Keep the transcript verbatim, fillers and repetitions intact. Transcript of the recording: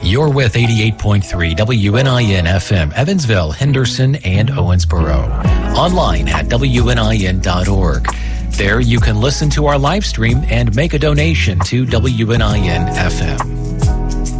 You're with eighty-eight point three W N I N F M, Evansville, Henderson, and Owensboro. Online at W N I N dot org. There you can listen to our live stream and make a donation to W N I N F M.